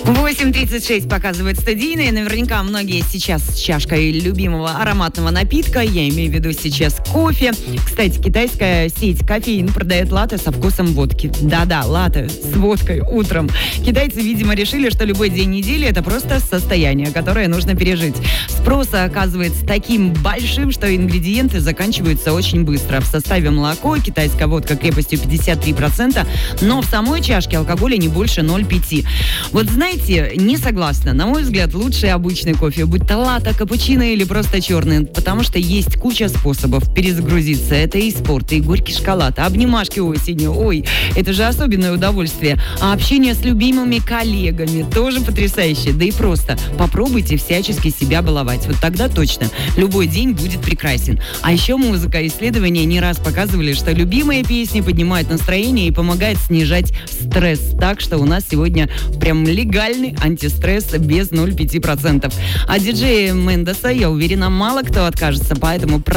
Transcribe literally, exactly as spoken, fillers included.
восемь тридцать шесть показывает студийные. Наверняка многие сейчас с чашкой любимого ароматного напитка. Я имею в виду сейчас кофе. Кстати, китайская сеть кофеин продает латте со вкусом водки. Да-да, латте с водкой утром. Китайцы, видимо, решили, что любой день недели – это просто состояние, которое нужно пережить. Спрос оказывается таким большим, что ингредиенты заканчиваются очень быстро. В составе молоко, китайская водка крепостью пятьдесят три процента, но в самой чашке алкоголя не больше ноль целых пять десятых. Вот знаете, не согласна. На мой взгляд, лучше обычный кофе, будь то латте, капучино или просто черный, потому что есть куча способов перезагрузиться. Это и спорт, и горький шоколад, обнимашки осенью. Ой, это же особенное удовольствие. А общение с любимыми коллегами тоже потрясающе. Да и просто попробуйте всячески себя баловать. Вот тогда точно любой день будет прекрасен. А еще музыка. Исследования не раз показывали, что любимые песни поднимают настроение и помогают снижать стресс. Так что у нас сегодня прям легальный антистресс без ноль целых пять десятых процента. А диджея Мендеса, я уверена, мало кто откажется, поэтому